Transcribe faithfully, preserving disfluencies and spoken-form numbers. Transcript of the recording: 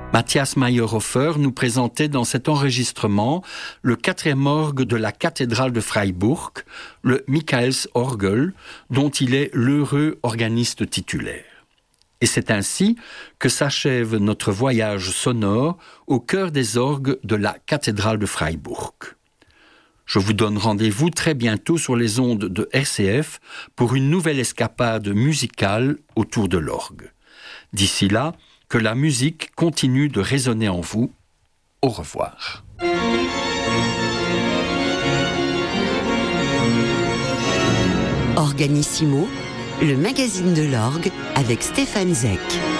Matthias Mayerhofer nous présentait dans cet enregistrement le quatrième orgue de la cathédrale de Freiburg, le Michaelsorgel, dont il est l'heureux organiste titulaire. Et c'est ainsi que s'achève notre voyage sonore au cœur des orgues de la cathédrale de Freiburg. Je vous donne rendez-vous très bientôt sur les ondes de R C F pour une nouvelle escapade musicale autour de l'orgue. D'ici là, que la musique continue de résonner en vous. Au revoir. Organissimo, le magazine de l'orgue avec Stéphane Zeck.